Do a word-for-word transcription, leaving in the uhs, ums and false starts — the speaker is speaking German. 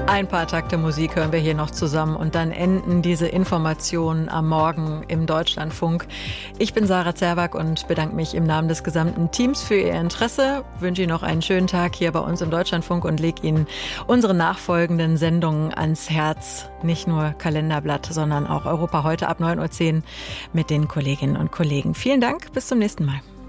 Ein paar Takte Musik hören wir hier noch zusammen und dann enden diese Informationen am Morgen im Deutschlandfunk. Ich bin Sarah Zerwak und bedanke mich im Namen des gesamten Teams für Ihr Interesse. Wünsche Ihnen noch einen schönen Tag hier bei uns im Deutschlandfunk und lege Ihnen unsere nachfolgenden Sendungen ans Herz. Nicht nur Kalenderblatt, sondern auch Europa heute ab neun Uhr zehn mit den Kolleginnen und Kollegen. Vielen Dank, bis zum nächsten Mal.